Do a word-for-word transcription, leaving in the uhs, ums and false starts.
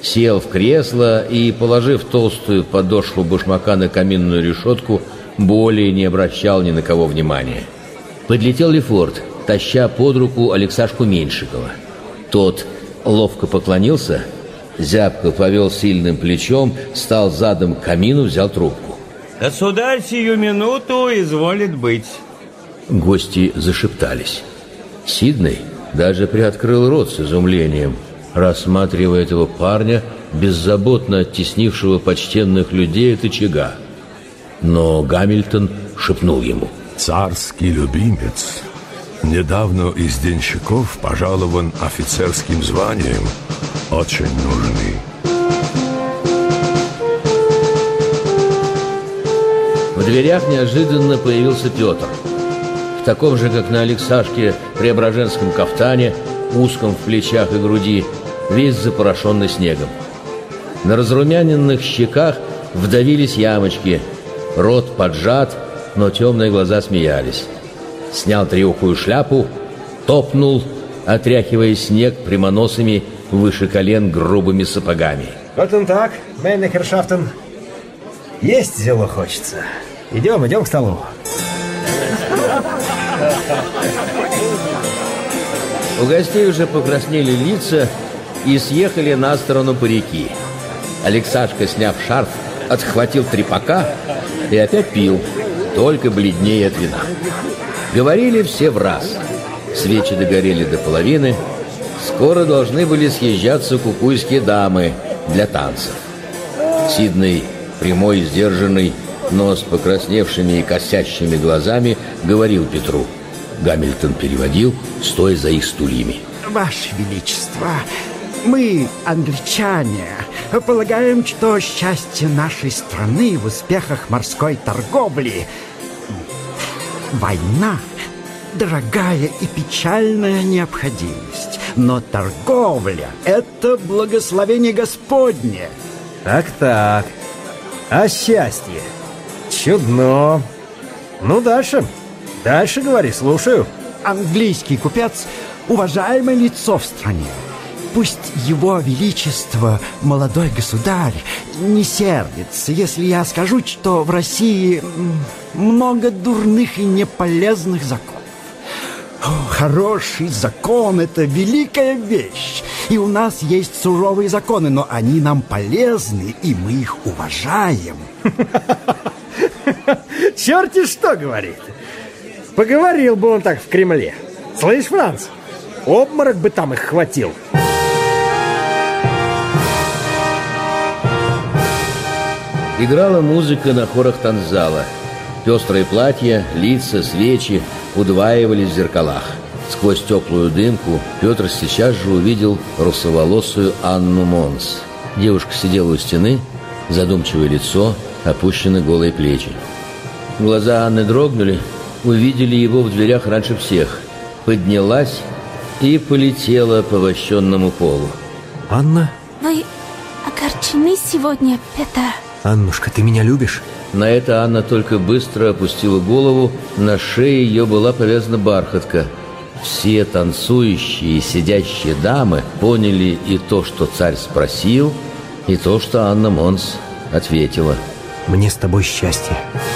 сел в кресло и, положив толстую подошву башмака на каминную решетку, более не обращал ни на кого внимания. Подлетел Лефорт, таща под руку Алексашку Меньшикова. Тот ловко поклонился, зябко повел сильным плечом, стал задом к камину, взял трубку. «Государь, сию минуту изволит быть». Гости зашептались. Сидней даже приоткрыл рот с изумлением, рассматривая этого парня, беззаботно оттеснившего почтенных людей от очага. Но Гамильтон шепнул ему: «Царский любимец недавно из денщиков пожалован офицерским званием. Очень нужный». В дверях неожиданно появился Петр. В таком же, как на Алексашке, преображенском кафтане, узком в плечах и груди, весь запорошенный снегом. На разрумяненных щеках вдавились ямочки, рот поджат, но темные глаза смеялись. Снял треухую шляпу, топнул, отряхивая снег прямоносыми выше колен грубыми сапогами. Вот он так, meine Herrschaften. Есть зело хочется. Идем, идем к столу. У гостей уже покраснели лица и съехали на сторону парики. Алексашка, сняв шарф, отхватил трепака и опять пил, только бледнее от вина. Говорили все в раз. Свечи догорели до половины. Скоро должны были съезжаться кукуйские дамы для танцев. Сидней, прямой, сдержанный, но с покрасневшими и косящими глазами, говорил Петру. Гамильтон переводил, стоя за их стульями. Ваше Величество, мы, англичане, полагаем, что счастье нашей страны в успехах морской торговли. Война – дорогая и печальная необходимость, но торговля – это благословение Господне. Так-так. А счастье? Чудно. Ну, дальше. Дальше говори, слушаю. Английский купец – уважаемое лицо в стране. Пусть его величество, молодой государь, не сердится, если я скажу, что в России много дурных и неполезных законов. О, хороший закон – это великая вещь. И у нас есть суровые законы, но они нам полезны, и мы их уважаем. Черти что говорит. Поговорил бы он так в Кремле. Слышь, Франц, обморок бы там их хватил. Играла музыка на хорах танцзала. Пестрые платья, лица, свечи удваивались в зеркалах. Сквозь теплую дымку Петр сейчас же увидел русоволосую Анну Монс. Девушка сидела у стены, задумчивое лицо, опущены голые плечи. Глаза Анны дрогнули, увидели его в дверях раньше всех. Поднялась и полетела по вощенному полу. Анна? Вы огорчены сегодня, Петр? Аннушка, ты меня любишь? На это Анна только быстро опустила голову, на шее ее была повязана бархатка. Все танцующие и сидящие дамы поняли и то, что царь спросил, и то, что Анна Монс ответила. Мне с тобой счастье.